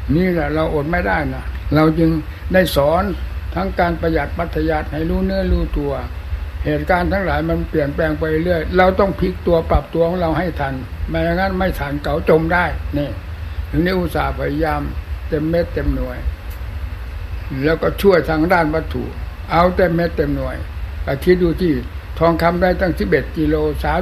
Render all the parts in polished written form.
นี่แหละเราอดไม่ได้นะเราจึงได้สอนทั้งการประหยัดมัธยัสถ์ให้รู้เนื้อรู้ตัวเหตุการณ์ทั้งหลายมันเปลี่ยนแปลงไปเรื่อยเราต้องพลิกตัวปรับตัวของเราให้ทันไม่อย่างนั้นไม่ทันเก๋าจมได้นี่ถึงได้อุตส่าห์พยายามเต็มเม็ดเต็มหน่วยแล้วก็ช่วยทางด้านวัตถุเอาเต็มเม็ดเต็มหน่วยคิดดูที่ทองคำได้ตั้ง11กิโล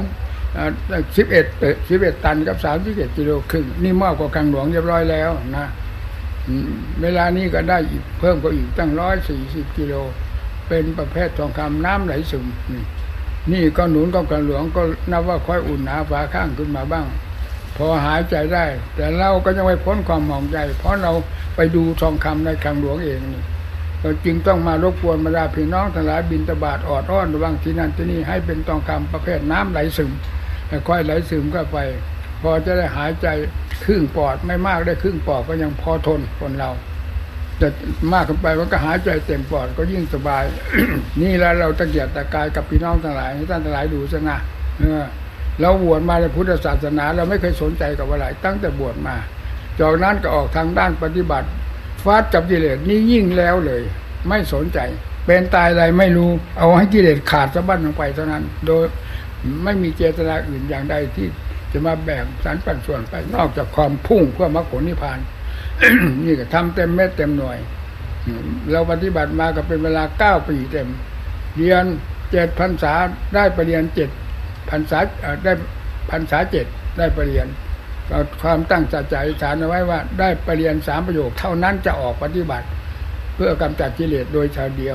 11ตันกับ31กิโลครึ่งนี่มากกว่าคลังหลวงเรียบร้อยแล้วนะเวลานี้ก็ได้อีกเพิ่มก็อีกตั้ง140กิโลเป็นประเภททองคำน้ำไหลซึมนี่ก็หนุนกับคลังหลวงก็นับว่าค่อยอุ่นหนาฝาข้างขึ้นมาบ้างพอหายใจได้แต่เราก็ยังไม่พ้นความหมองใจเพราะเราไปดูทองคำในคลังหลวงเองนี่เราจึงต้องมารบกวนบรรดาพี่น้องทั้งหลายบิณฑบาตออดอ้อนระวังที่นั่นที่นี่ให้เป็นทองคำประเภทน้ำไหลซึมค่อยไหลซึมเข้าไปพอจะได้หายใจครึ่งปอดไม่มากได้ครึ่งปอดก็ยังพอทนคนเราแต่มากขึ้นไปมันก็หายใจเต็มปอดก็ยิ่งสบาย นี่แล้วเราตะเกียกตะกายกับพี่น้องทั้งหลายให้ท่านทั้งหลายดูซะนะเราบวชมาในพุทธศาสนาเราไม่เคยสนใจกับอะไรตั้งแต่บวชมาจากนั้นก็ออกทางด้านปฏิบัติฟาดกับกิเลสนี่ยิ่งแล้วเลยไม่สนใจเป็นตายอะไรไม่รู้เอาให้กิเลสขาดสะบั้นลงไปเท่านั้นโดยไม่มีเจตนาอื่นอย่างใดที่จะมาแบ่งสรรปันส่วนไปนอกจากความพุ่งเพื่อมรรคผลนิพพาน นี่ก็ทำเต็มเม็ดเต็มหน่วยเราปฏิบัติมาก็เป็นเวลา9 ปีเต็มเรียน7 พรรษาได้ปริญญา7 พรรษาได้พรรษา7ได้ปริญญาความตั้งใจอธิษฐานเอาไว้ว่าได้ปริญญา3 ประโยคเท่านั้นจะออกปฏิบัติเพื่อกำจัดกิเลสโดยชาเดียว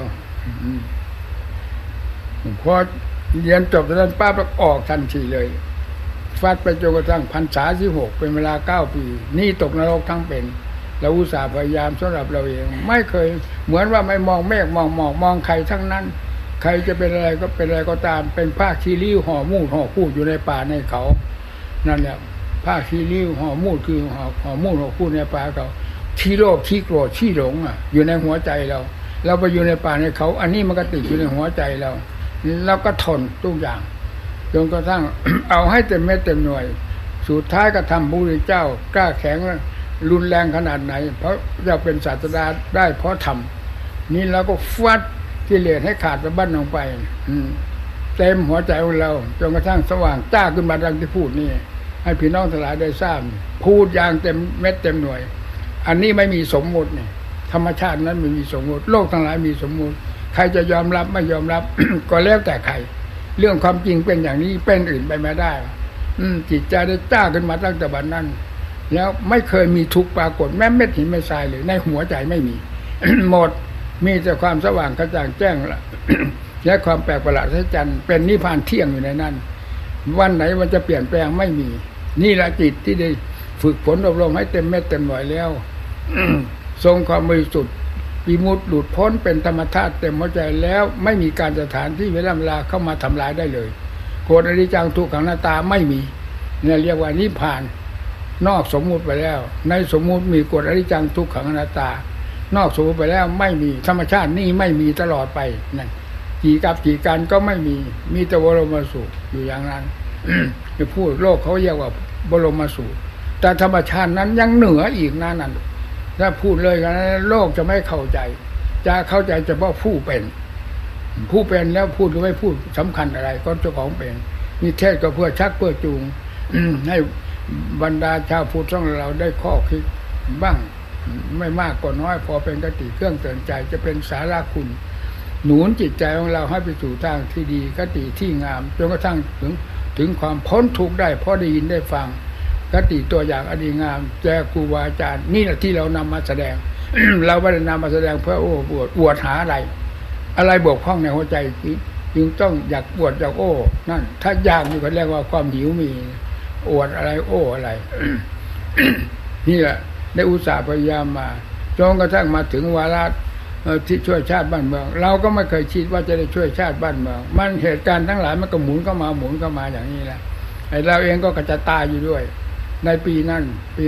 พอเรียนจบจากนั้นป้าก็ออกทันทีเลยฟาดไปจนกระทั่งพรรษา16เป็นเวลา9 ปีนี่ตกนรกทั้งเป็นเราอุตส่าห์พยายามสำหรับเราเองไม่เคยเหมือนว่าไม่มองเมฆมองหมอกมองใครทั้งนั้นใครจะเป็นอะไรก็เป็นอะไรก็ตามเป็นผ้าคีริ้วห่อมูดห่อพูดอยู่ในป่าในเขานั่นแหละผ้าคีริ้วห่อมูดคือห่อมูดห่อพูดในป่าเขาที่โลภที่โกรธที่หลงอยู่ในหัวใจเราไปอยู่ในป่าในเขาอันนี้มันก็ติดอยู่ในหัวใจเราก็ทนทุกอย่างจนกระทั่ง เอาให้เต็มเม็ดเต็มหน่วยสุดท้ายก็ทำพระพุทธเจ้ากล้าแข็งรุนแรงขนาดไหนเพราะจะเป็นศาสดาได้เพราะทำนี่เราก็ฟัดกิเลสให้ขาดสะบั้นลงไปเต็มหัวใจของเราจนกระทั่งสว่างจ้าขึ้นมาดังที่พูดนี่ให้พี่น้องทั้งหลายได้ทราบพูดอย่างเต็มเม็ดเต็มหน่วยอันนี้ไม่มีสมมุตินี่ธรรมชาตินั้นไม่มีสมมุติโลกทั้งหลายมีสมมุติใครจะยอมรับไม่ยอมรับ ก็แล้วแต่ใครเรื่องความจริงเป็นอย่างนี้เป็นอื่นไปไม่ได้จิตใจได้จ้าขึ้นมาตั้งแต่บัดนั้นแล้วไม่เคยมีทุกข์ปรากฏแม้เม็ดหินไม่ทรายเลยในหัวใจไม่มี หมดมีแต่ความสว่างกระจ่างแจ้งละ และความแปลกประหลาดอัศจรรย์เป็นนิพพานเที่ยงอยู่ในนั้นวันไหนมันจะเปลี่ยนแปลงไม่มีนี่แหละจิตที่ได้ฝึกฝนอบรมให้เต็มเม็ดเต็มหน่วยแล้ว ทรงความบริสุทธิ์วิมุตติหลุดพ้นเป็นธรรมธาตุเต็มหัวใจแล้วไม่มีการสถานที่เวลาเข้ามาทำลายได้เลยโกรธอนิจจังทุกขังอนัตตาไม่มีเนี่ยเรียกว่านิพพานนอกสมมุติไปแล้วในสมมุติมีกฎอนิจจังทุกขังอนัตตานอกสมมุติไปแล้วไม่มีธรรมชาตินี่ไม่มีตลอดไปนั่นกี่กับกี่การก็ไม่มีแต่บรมสุขอยู่อย่างนั้น จะพูดโลกเขาเรียกว่าบรมสุขแต่ธรรมชาตินั้นยังเหนืออีกนั่นถ้าพูดเลยกันโลกจะไม่เข้าใจจะเข้าใจเฉพาะผู้เป็นแล้วพูดหรือไม่พูดสำคัญอะไรก็เจ้าของเป็นนี่เทศก็เพื่อชักเพื่อจูง ให้บรรดาชาวพุทธของเราได้ข้อคิดบ้างไม่มากก็น้อยพอเป็นกติเครื่องเตือนใจจะเป็นสาระคุณหนุนจิตใจของเราให้ไปสู่ทางที่ดีคติที่งามจนกระทั่งถึงความพ้นทุกข์ได้เพราะได้ยินได้ฟังคติตัวอย่างอดีงามแจกครูบาอาจารย์นี่แหละที่เรานำมาแสดง เราไม่ได้นำมาแสดงเพื่ออวดหาอะไรบกพร่องในหัวใจจึงต้องอยากอวดอยากนั่นถ้าอยากนี่ก็เรียกว่าความหิวมีอวดอะไรอะไร นี่แหละได้อุตส่าห์พยายามมาจนกระทั่งมาถึงวาระที่ช่วยชาติบ้านเมืองเราก็ไม่เคยคิดว่าจะได้ช่วยชาติบ้านเมืองมันเหตุการณ์ทั้งหลายมันก็หมุนเข้ามาอย่างนี้แหละไอ้เราเองก็จะตายอยู่ด้วยในปีนั้นปี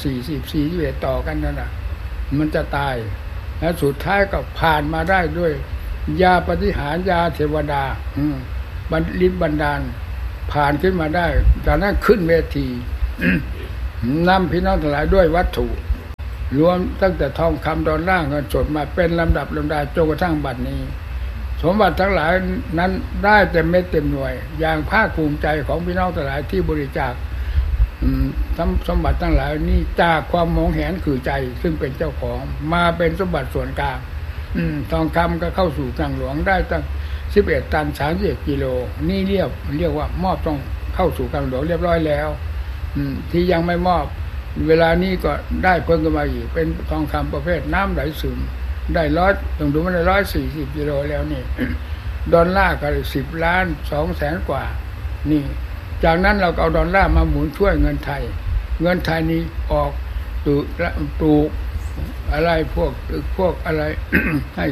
544ต่อกันนั่นน่ะมันจะตายแล้วสุดท้ายก็ผ่านมาได้ด้วยยาปฏิหารยาเทวดาบันดาลผ่านขึ้นมาได้จากนั้นขึ้นเวที นำพี่น้องทั้งหลายด้วยวัตถุรวมตั้งแต่ทองคำดอลลาร์เงินสดมาเป็นลำดับลำดาจนกระทั่งบัดนี้สมบัติทั้งหลายนั้นได้เต็มเม็ดเต็มหน่วยอย่างภาคภูมิใจของพี่น้องทั้งหลายที่บริจาคสมบัติทั้งหลายนี้จากความหวงแหนคือใจซึ่งเป็นเจ้าของมาเป็นสมบัติส่วนกลางทองคำก็เข้าสู่คลังหลวงได้ตั้ง11 ตัน31 กิโลนี่เรียกว่ามอบต้องเข้าสู่คลังหลวงเรียบร้อยแล้วที่ยังไม่มอบเวลานี้ก็ได้เพิ่มขึ้นมาอีกเป็นทองคำประเภทน้ำไหลซึมได้ต้องดูมันได้140 กิโลแล้วนี่ ดอลลาร์ก็10.2 ล้านกว่านี่จากนั้นเราก็เอาดอลลาร์มาหมุนช่วยเงินไทยนี้ออกปลูกอะไรพวกอะไร ให้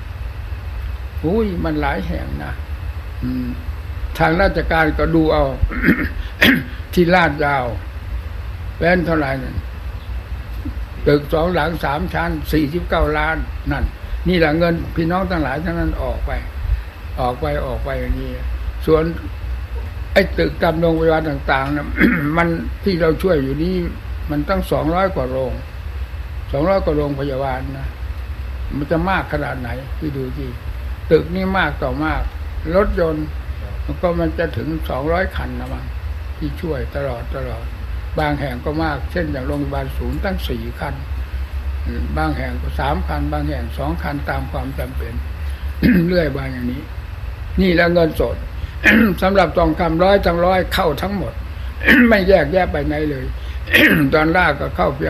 มันหลายแห่งนะทางราชการก็ดูเอา ที่ลาดยาวเป็นเท่าไหร่นั่นตึก2 หลัง 3 ชั้น49 ล้านนั่นนี่แหละเงินพี่น้องทั้งหลายทั้งนั้นออกไปอย่างนี้ส่วนไอ้ตึกตามโรงพยาบาลต่างๆนะ มันที่เราช่วยอยู่นี่มันตั้ง200 กว่าโรงพยาบาลนะมันจะมากขนาดไหนที่ดูที่ตึกนี่มากต่อมากรถยนต์มันจะถึง200 คันนะมั้งที่ช่วยตลอดบางแห่งก็มากเช่นอย่างโรงพยาบาลศูนย์ตั้ง4 คันบางแห่งก็3 คันบางแห่ง2 คันตามความจำเป็น เรื่อยบางอย่างนี้นี่แล้วเงินสด สำหรับทองคำ100 เข้าทั้งหมด ไม่แยกแยะไปไหนเลย ตอนแรกก็เข้าเพียง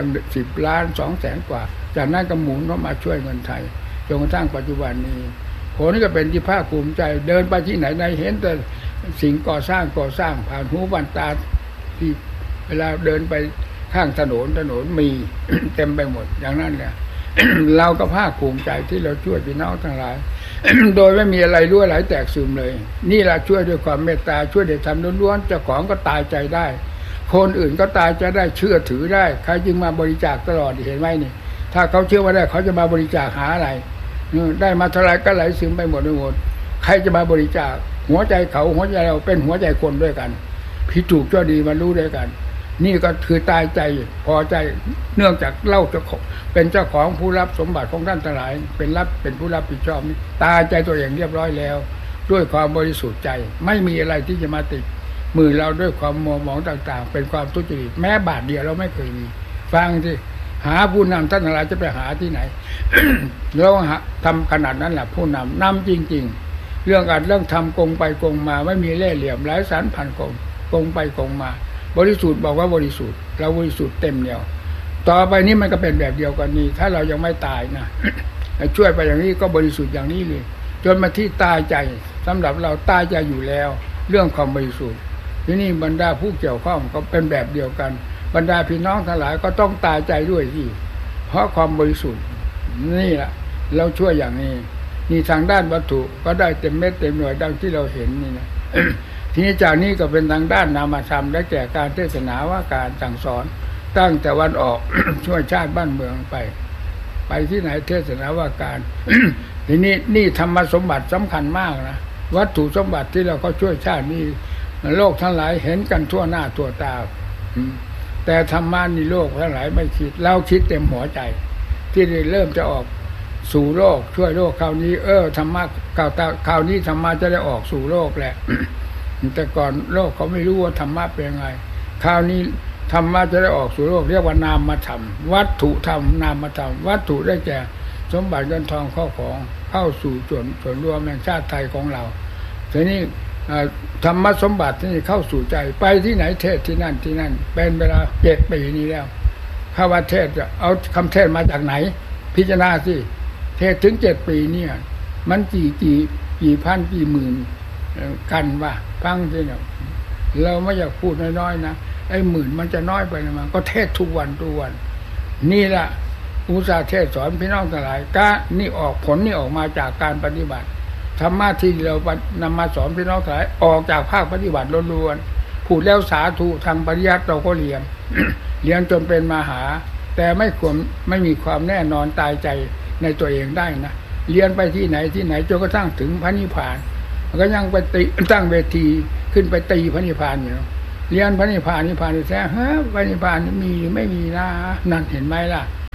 10.2 ล้านกว่าจากนั้นก็หมุนเข้ามาช่วยเงินไทยจนกระทั่งปัจจุบันนี้ผลก็เป็นที่ภาคภูมิใจเดินไปที่ไหนเห็นแต่สิ่งก่อสร้างผ่านหูผ่านตาที่เวลาเดินไปข้างถนนมี เต็มไปหมดอย่างนั้นแหละ เราก็ภาคภูมิใจที่เราช่วยพี่น้องทั้งหลาย โดยไม่มีอะไรรั่วไหลแตกซึมเลยนี่แหละช่วยด้วยความเมตตาช่วยด้วยธรรมล้วนๆเจ้าของก็ตายใจได้คนอื่นก็ตายใจได้เชื่อถือได้ใครจึงมาบริจาคตลอดเห็นไหมนี่ถ้าเขาเชื่อว่าได้เขาจะมาบริจาคหาอะไรได้มาเท่าไรก็ไหลซึมไปหมดใครจะมาบริจาคหัวใจเขาหัวใจเราเป็นหัวใจคนด้วยกันผิดถูกชั่วดีมารู้ด้วยกันนี่ก็คือตายใจพอใจเนื่องจากเล่าเจ้าของเป็นเจ้าของผู้รับสมบัติของท่านทั้งหลายเป็นผู้รับผิดชอบนี่ตายใจตัวเองเรียบร้อยแล้วด้วยความบริสุทธิ์ใจไม่มีอะไรที่จะมาติดมือเราด้วยความมัวหมองต่างๆเป็นความทุจริตแม้บาทเดียวเราไม่เคยมีฟังสิหาผู้นำท่านทั้งหลายจะไปหาที่ไหน เราทำขนาดนั้นแหละผู้นำจริงๆเรื่องทำโกงไปโกงมาไม่มีเล่ห์เหลี่ยมหลายสารพันโกงไปโกงมาบริสุทธิ์บอกว่าบริสุทธิ์เราบริสุทธิ์เต็มเดียวต่อไปนี้มันก็เป็นแบบเดียวกันนี้ถ้าเรายังไม่ตายนะ ช่วยไปอย่างนี้ก็บริสุทธิ์อย่างนี้เลยจนมาที่ตายใจสำหรับเราตายใจอยู่แล้วเรื่องความบริสุทธิ์ที่นี่บรรดาผู้เกี่ยวข้องก็เป็นแบบเดียวกันบรรดาพี่น้องทั้งหลายก็ต้องตายใจด้วยที่เพราะความบริสุทธิ์นี่แหละเราช่วยอย่างนี้นี่ทางด้านวัตถุก็ได้เต็มเม็ดเต็มหน่วยดังที่เราเห็นนี่นะ ทีนี้จากนี้ก็เป็นทางด้านนามธรรมได้แก่การเทศนาว่าการสั่งสอนตั้งแต่วันออก ช่วยชาติบ้านเมืองไปที่ไหนเทศนาว่าการ ทีนี้นี่ธรรมสมบัติสำคัญมากนะวัตถุสมบัติที่เราก็ช่วยชาตินี่โลกทั้งหลายเห็นกันทั่วหน้าทั่วตาแต่ธรรมะนี่โลกทั้งหลายไม่คิดเราคิดเต็มหัวใจที่ได้เริ่มจะออกสู่โลกช่วยโลกคราวนี้ธรรมะคราวนี้ธรรมะจะได้ออกสู่โลกแหละ แต่ก่อนโลกเขาไม่รู้ว่าธรรมะเป็นยังไงคราวนี้ธรรมะจะได้ออกสู่โลกเรียกว่านามธรรมวัตถุธรรมนามธรรมวัตถุได้แก่สมบัติเงินทองข้าวของเข้าสู่ส่วนรวมแห่งชาติไทยของเราทีนี้ธรรมสมบัติที่เข้าสู่ใจไปที่ไหนเทศที่นั่นเป็นเวลา7 ปีนี้แล้วข้าว่าเทศจะเอาคำเทศมาจากไหนพิจารณาสิเทศถึง7 ปีเนี่ยมันกี่พันกี่หมื่นกันว่าฟังสิเนี่ยเราไม่อยากพูดน้อยๆนะไอ้หมื่นมันจะน้อยไปนะมันก็เทศทุกวันนี่แหละอุตสาห์เทศสอนพี่น้องทั้งหลายก็นี่ออกผลนี่ออกมาจากการปฏิบัติธรรมะที่เรานำมาสอนพี่น้องทั้งหลายออกจากภาคปฏิบัติล้วนๆพูดแล้วสาธุทางปริยัติเราก็เรียน เรียนจนเป็นมหาแต่ไม่มีความแน่นอนตายใจในตัวเองได้นะเรียนไปที่ไหนจนกระทั่งถึงพระนิพพานก็ยังไปตั้งเวทีขึ้นไปตีพระนิพพานอยู่เรียนพระนิพพานแท้ฮะพระนิพพานมีหรือไม่มีนะนั่นเห็นไหมล่ะ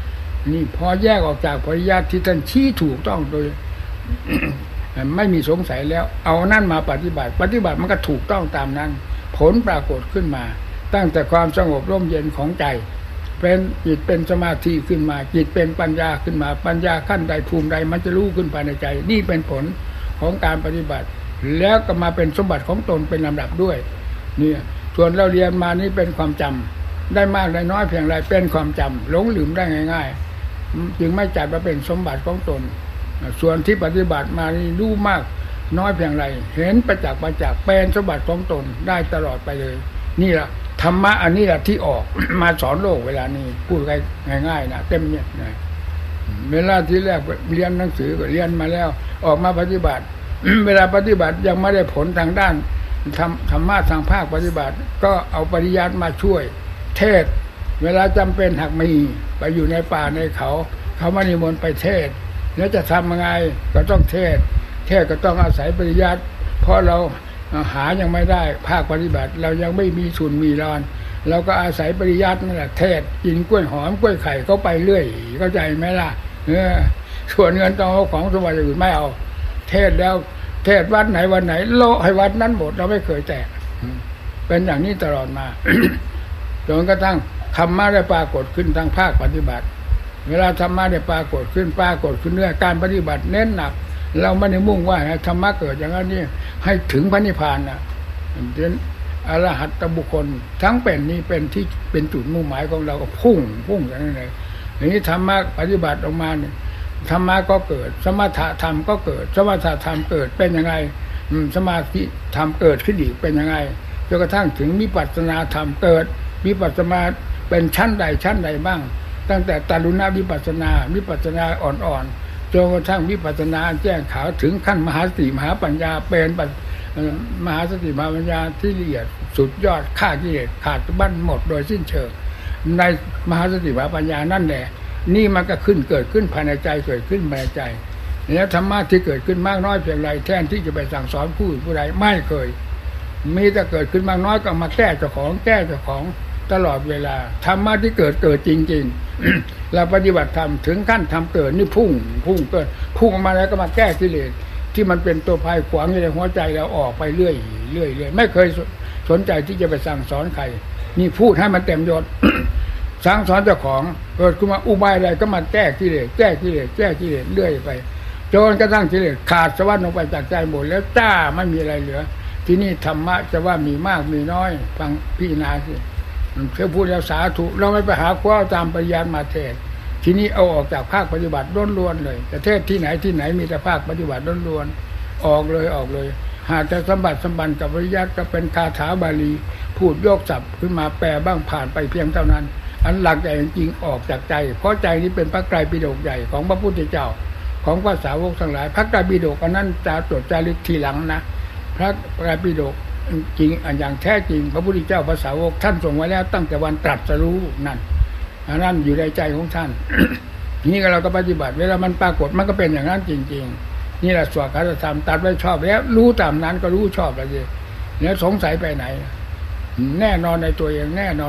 นี่พอแยกออกจากปริยัติที่ท่านชี้ถูกต้องโดย ไม่มีสงสัยแล้วเอานั่นมาปฏิบัติมันก็ถูกต้องตามนั้นผลปรากฏขึ้นมาตั้งแต่ความสงบร่มเย็นของใจเป็นจิตเป็นสมาธิขึ้นมาจิตเป็นปัญญาขึ้นมาปัญญาขั้นใดภูมิใดมันจะรู้ขึ้นภายในใจนี่เป็นผลของการปฏิบัติแล้วก็มาเป็นสมบัติของตนเป็นลำดับด้วยเนี่ยส่วนเราเรียนมานี่เป็นความจำได้มากได้น้อยเพียงไรเป็นความจำหลงลืมได้ง่ายๆจึงไม่จัดว่าเป็นสมบัติของตนส่วนที่ปฏิบัติมานี่รู้มากน้อยเพียงไรเห็นประจักษ์เป็นสมบัติของตนได้ตลอดไปเลยนี่แหละธรรมะอันนี้แหละที่ออก มาสอนโลกเวลานี้พูดง่ายๆนะเต็มเนี่ยนะเวลาที่แรกเรียนหนังสือก็เรียนมาแล้วออกมาปฏิบัติ เวลาปฏิบัติยังไม่ได้ผลทางด้านธรรมะทางภาคปฏิบัติก็เอาปริยัติมาช่วยเทศเวลาจำเป็นหากมีไปอยู่ในป่าในเขามานิมนต์ไปเทศแล้วจะทำยังไงก็ต้องเทศก็ต้องอาศัยปริยัติเพราะเราหายังไม่ได้ภาคปฏิบัติเรายังไม่มีทุนมีรอนเราก็อาศัยปริยัตินั่นแหละเทศกินกล้วยหอมกล้วยไข่เขาไปเรื่อยเข้าใจไหมล่ะส่วนเงินต้องเอาของสมบัติอื่นไม่เอาเทศแล้วเทศวัดไหนวันไหนโลให้วัดนั้นหมดเราไม่เคยแตะเป็นอย่างนี้ตลอดมา จนกระทั่งธรรมะได้ปรากฏขึ้นทางภาคปฏิบัติเวลาธรรมะได้ปรากฏขึ้นเนื้อการปฏิบัติเน้นหนักเราไม่ได้มุ่งว่าธรรมะเกิดอย่างนี้ให้ถึงพระนิพพานนะเป็นอรหัตบุคคลทั้งเป็นนี้เป็นที่เป็นจุดมุ่งหมายของเราก็พุ่งอย่างนั้นเลยอย่างนี้ธรรมะปฏิบัติออกมาเนี่ยธรรมะก็เกิดสมถะธรรมก็เกิดสมถะธรรมเกิดเป็นยังไงสมาธิธรรมเกิดขึ้นอีกเป็นยังไงจนกระทั่งถึงวิปัสสนาธรรมเกิดวิปัสสนาเป็นชั้นใดบ้างตั้งแต่ตาลุณวิปัสสนาอ่อนๆจนกระทั่งวิปัสสนาแจ้งขาวถึงขั้นมหาสติมหาปัญญาเป็นมหาสติมหาปัญญาที่ละเอียดสุดยอดฆ่ากิเลสขาดบั้นหมดโดยสิ้นเชิงในมหาสติมหาปัญญานั่นแหละนี่มันก็เกิดขึ้นภายในใจเกิดขึ้นภายในใจแล้วธรรมะที่เกิดขึ้นมากน้อยเพียงไรแทนที่จะไปสั่งสอนผู้ใดไม่เคยมีแต่เกิดขึ้นมากน้อยก็มาแก้เจ้าของตลอดเวลาธรรมะที่เกิดจริงๆ เราปฏิบัติธรรมถึงขั้นทำเกิดนี่พุ่งเกิดพุ่งออกมาแล้วก็มาแก้กิเลสที่มันเป็นตัวภายขวางในหัวใจเราออกไปเรื่อยไม่เคยสนใจที่จะไปสั่งสอนใครนี่พูดให้มันเต็มยศ สั่งสอนเจ้าของเกิดขึ้นมาอุบายอะไรก็มาแก้กิเลสเรื่อยไปจนกระทั่งกิเลสขาดสะบั้นลงไปจากใจหมดแล้วจ้าไม่มีอะไรเหลือที่นี่ธรรมะจะว่ามีมากมีน้อยฟังพิจารณาสิเพื่อพูดแล้วสาธุเราไม่ไปหาคว้าตามปริยัติมาเทศทีนี้เอาออกจากภาคปฏิบัติล้วนๆเลยแต่เทศที่ไหนมีแต่ภาคปฏิบัติล้วนๆออกเลยหากจะสัมบันกับปริยัติก็เป็นคาถาบาลีพูดยกศัพท์ขึ้นมาแปลบ้างผ่านไปเพียงเท่านั้นอันหลักใหญ่จริงออกจากใจเพราะใจนี้เป็นพระไตรปิฎกใหญ่ของพระพุทธเจ้าของพระสาวกทั้งหลายพระไตรปิฎกอันนั้นจะจดจารึกทีหลังนะพระไตรปิฎกจริงอันอย่างแท้จริงพระพุทธเจ้าพระสาวกท่านทรงไว้แล้วตั้งแต่วันตรัสรู้นั่นอันนั้นอยู่ในใจของท่าน นี่เราก็ปฏิบัติเวลามันปรากฏมันก็เป็นอย่างนั้นจริงๆนี่แหละสวดคาถาธรรมตัดไว้ชอบแล้วรู้ตามนั้นก็รู้ชอบแล้วสิแล้วสงสัยไปไหนแน่นอนในตัวเอง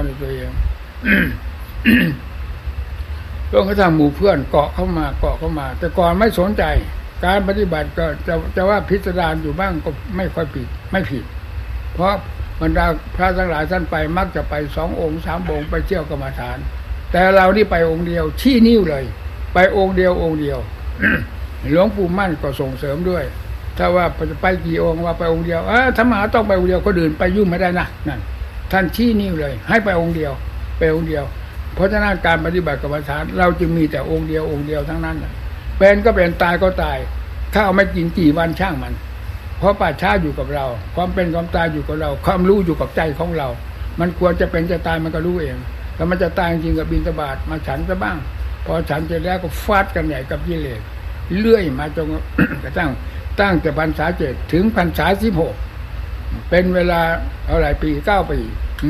จนกระทั่งหมู่เพื่อนเกาะเข้ามาแต่ก่อนไม่สนใจการปฏิบัติก็จะว่าพิสดารอยู่บ้างก็ไม่ค่อยไม่ผิดเพราะบรรดาพระทั้งหลายท่านไปมักจะไป2 องค์ 3 องค์ไปเที่ยวกรรมฐานแต่เรานี่ไปองค์เดียวชี้นิ้วเลยไปองค์เดียว หลวงปู่มั่นก็ส่งเสริมด้วยถ้าว่าไปกี่องค์ว่าไปองค์เดียวธรรมะต้องไปองค์เดียวก็เดินไปยุ่งไม่ได้นะนั่นท่านชี้นิ้วเลยให้ไปองค์เดียวเพราะฉะนั้นการปฏิบัติกรรมฐานเราจึงมีแต่องค์เดียวทั้งนั้นเป็นก็เป็นตายก็ตายถ้าเอาไม่กินกี่วันช่างมันเพราะป่าช้าอยู่กับเราความเป็นความตายอยู่กับเราความรู้อยู่กับใจของเรามันควรจะเป็นจะตายมันก็รู้เองถ้ามันจะตายจริงกับบิณฑบาตมาฉันซะบ้างพอฉันเสร็จแล้วก็ฟาดกันใหญ่กับกิเลสเลื่อยมาจนกระทั่งตั้งแต่พรรษา7ถึงพรรษา16เป็นเวลาเท่าไหร่ปี9 ปี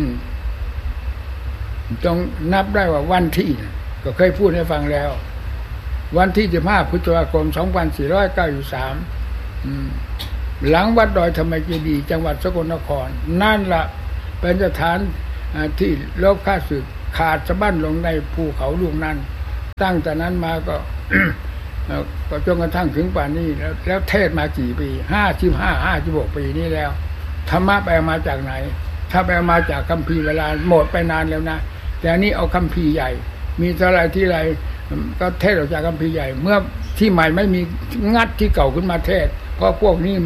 ต้องนับได้ว่าวันที่ก็เคยพูดให้ฟังแล้ววันที่15 พฤษภาคม 2493หลังวัดดอยธรรมเจดีย์จังหวัดสกลนครนั่นละเป็นสถานที่ลบค่าศึกขาดสะบั้นลงในภูเขาลูกนั้นตั้งแต่นั้นมาก็ ก็จนกระทั่งถึงป่านนี้แล้วเทศมากี่ปี56 ปีนี้แล้วธรรมะไปมาจากไหนถ้าไปมาจากคัมภีร์เวลาหมดไปนานแล้วนะแต่อันนี้เอาคัมภีร์ใหญ่มีเท่าไรที่ไรก็เทศออกจากคัมภีร์ใหญ่เมื่อที่ใหม่ไม่มีงัดที่เก่าขึ้นมาเทศเพราะพวกนี้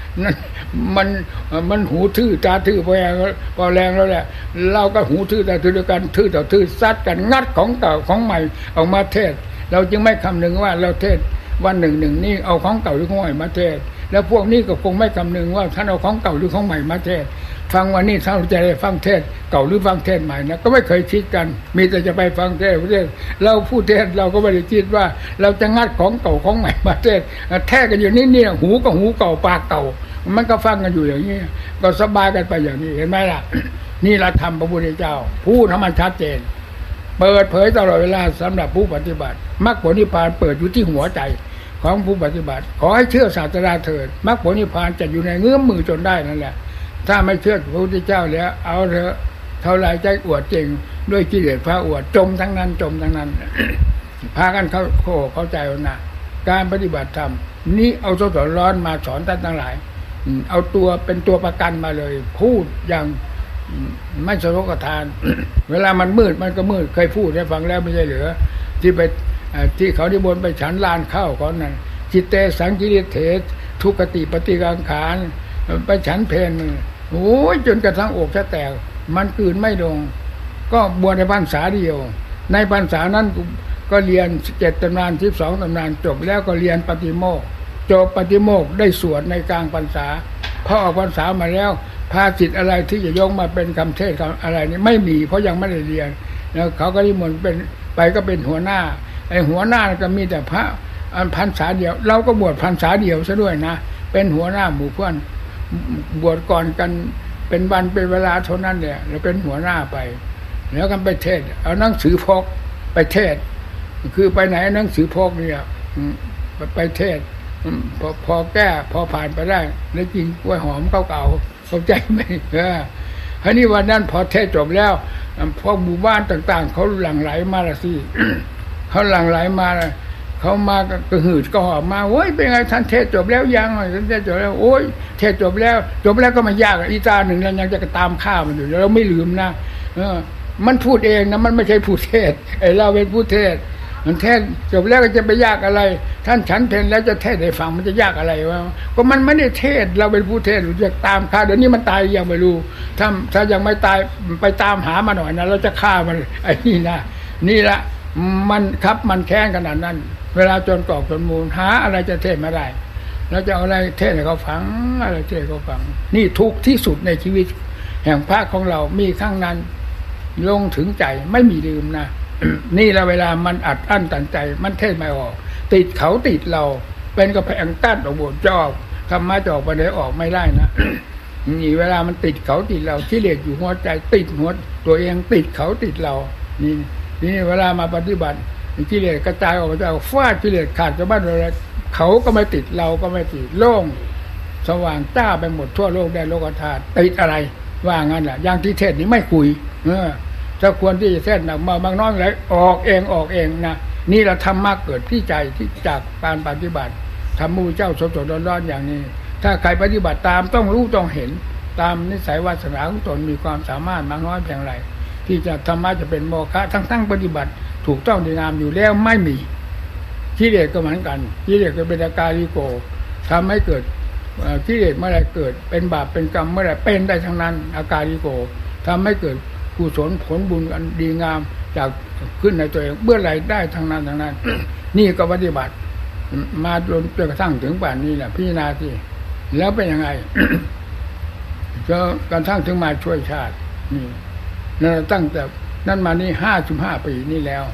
มันหูทื่อตาทื่อพอแรงแล้วแหละเราก็หูทื่อตาทื่อด้วยกันทื่อต่อทื่อซัดกันงัดของเก่าของใหม่ออกมาเทศเราจึงไม่คำนึงว่าเราเทศวันหนึ่งนี่เอาของเก่าหรือของใหม่มาเทศแล้วพวกนี้ก็คงไม่คำนึงว่าท่านเอาของเก่าหรือของใหม่มาเทศฟังวันนี้ถ้าเราจะได้ฟังเทศเก่าหรือฟังเทศใหม่นะก็ไม่เคยคิดกันมีแต่จะไปฟังเทศเราผู้เทศเราก็ไม่ได้คิดว่าเราจะงัดของเก่าของใหม่มาเทศแท้กันอยู่นี่หูก็หูเก่าปากเก่ามันก็ฟังกันอยู่อย่างนี้ก็สบายกันไปอย่างนี้เห็นไหมล่ะนี่เราทำพระพุทธเจ้าพูดให้มันชัดเจนเปิดเผยตลอดเวลาสำหรับผู้ปฏิบัติมรรคผลนิพพานเปิดอยู่ที่หัวใจของผู้ปฏิบัติขอให้เชื่อศาสนาเถิดมรรคผลนิพพานจะอยู่ในเงื้อมมือจนได้นั่นแหละถ้าไม่เชื่อพระพุทธเจ้าแล้วเอาเถอะเท่าไรใจอวดเก่งด้วยกิเลสพระอวดจมทั้งนั้น พากันเข้าใจนะการปฏิบัติธรรมนี้เอาสดร้อนมาสอนท่านทั้งหลายเอาตัวเป็นตัวประกันมาเลยพูดอย่างไม่สะทกสะท้าน เวลามันมืดมันก็มืดเคยพูดให้ฟังแล้วไม่ใช่เหรอที่เขานิมนต์ไปฉันลานข้าวเขานั่นจิตเตสังกิริเถทุกติปฏิกังขานไปฉันเพลนโอ้ยจนกระทั่งอกจะแตกมันกลืนไม่ลงก็บวชในพรรษาเดียวในพรรษานั้นก็เรียน7 ตำนาน12 ตำนานจบแล้วก็เรียนปฏิโมกข์จบปฏิโมกข์ได้สวดในกลางพรรษาพอออกพรรษามาแล้วภาษิตอะไรที่จะยกมาเป็นคำเทศอะไรนี่ไม่มีเพราะยังไม่ได้เรียนแล้วเขาก็นิมนต์เป็นไปก็เป็นหัวหน้าไอ้หัวหน้าก็มีแต่พระพรรษาเดียวเราก็บวชพรรษาเดียวซะด้วยนะเป็นหัวหน้าหมู่เพื่อนบวชก่อนกันเป็นวันเป็นเวลาเท่านั้นเนี่ยเราเป็นหัวหน้าไปแล้วกันไปเทศเอาหนังสือพกไปเทศคือไปไหนหนังสือพกเนี่ยไปเทศพอแก้พอผ่านไปได้แล้วกินกล้วยหอมเก่าๆเข้าใจไหมทีนี้วันนั้นพอเทศจบแล้วพวกหมู่บ้านต่างๆเขาหลั่งไหลมาละสิ เขาหลั่งไหลมาเขามากระหืดก็หอบมาโอ้ยเป็นไงท่านเทศจบแล้วยังท่านเทศจบแล้วโอ้ยเทศจบแล้วก็มายากอีตาหนึ่งแล้วยังจะตามข้ามันอยู่เราไม่ลืมนะมันพูดเองนะมันไม่ใช่ผู้เทศไอ้เราเป็นผู้เทศมันเทศจบแล้วก็จะไปยากอะไรท่านฉันเพลแล้วจะเทศให้ฟังมันจะยากอะไรวะก็มันไม่ได้เทศเราเป็นผู้เทศเราจะตามข้าเดี๋ยวนี้มันตายยังไม่รู้ถ้ายังไม่ตายไปตามหามาหน่อยนะเราจะฆ่ามันไอ้นี่นะนี่ละมันครับมันแค้นขนาดนั้นเวลาจนกรอกจนมูลหาอะไรจะเทศไม่ได้เราจะเอาอะไรเทศให้เขาฟังอะไรเทศเขาฟังนี่ทุกข์ที่สุดในชีวิตแห่งพระของเรามีครั้งนั้นลงถึงใจไม่มีลืมนะ นี่ละเวลามันอัดอั้นตันใจมันเทศไม่ออกติดเขาติดเราเป็นกระแพงกั้นออกบทจอบธรรมะจะออกไปไหนออกไม่ได้นะ นี่เวลามันติดเขาติดเรากิเลสอยู่หัวใจติดหัวตัวเองติดเขาติดเรานี่เวลามาปฏิบัติกิเลสกระจายออกไปจากฟาดกิเลสขาดจากบ้านเราเขาก็ไม่ติดเราก็ไม่ติดโล่งสว่างจ้าไปหมดทั่วโลกได้โลกธาตุติดอะไรว่างั้นแหละอย่างที่เทศนี้ไม่คุยถ้าควรที่จะเทศหนักมาบางน้อยเลยออกเองนะนี่เราทำมากเกิดที่ใจที่จากการปฏิบัติทำมูเจ้าสดๆร้อนๆอย่างนี้ถ้าใครปฏิบัติตามต้องรู้ต้องเห็นตามนิสัยวาสนาของตนมีความสามารถมากน้อยเพียงไรที่จะธรรมะจะเป็นโมฆะทั้งปฏิบัติถูกต้องดีงามอยู่แล้วไม่มีกิเลสก็เหมือนกันกิเลสก็เป็นอาการลิโกทำให้เกิดกิเลสเมื่อไรเกิดเป็นบาปเป็นกรรมเมื่อไรเป็นได้ทั้งนั้นอาการลิโกทำให้เกิดกุศลผลบุญอันดีงามจากขึ้นในตัวเองเมื่อไรได้ทั้งนั้น นี่ก็ปฏิบัติมาจนกระทั่งถึงป่านนี้แหละพิจารณาที่แล้วเป็นยังไง ก็กระทั่งถึงมาช่วยชาตินี่นั่นตั้งแต่นั้นมานี่55 ปีนี่แล้ว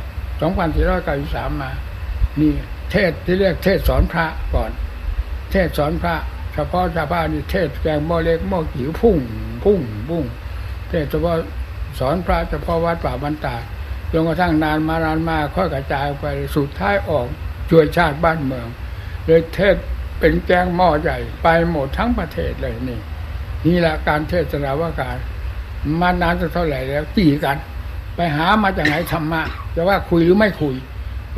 2493มานี่เทศที่เรียกเทศสอนพระก่อนเทศสอนพระเฉพาะชาวบ้านนี่เทศแกงหม้อเล็กหม้อจิ๋วพุ่งเทศเฉพาะสอนพระเฉพาะวัดป่าบรรดาจนกระทั่งนานมาค่อยกระจายไปสุดท้ายออกช่วยชาติบ้านเมืองเลยเทศเป็นแกงหม้อใหญ่ไปหมดทั้งประเทศเลยนี่แหละการเทศนาว่าการมานานเท่าไหร่แล้วจี้กันไปหามาจากไหนธรรมะจะว่าคุยหรือไม่คุย